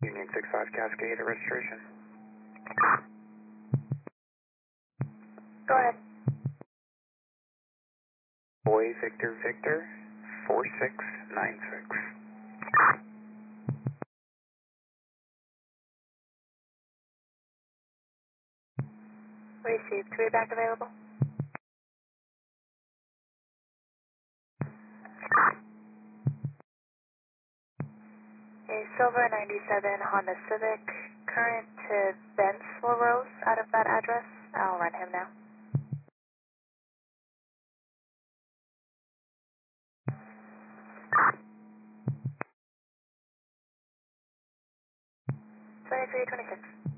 Union 65 Cascade registration. Go ahead. Boy Victor Victor 4696. Received. Readback available? A silver 97 Honda Civic, current to Ben LaRose out of that address. I'll run him now. 2326.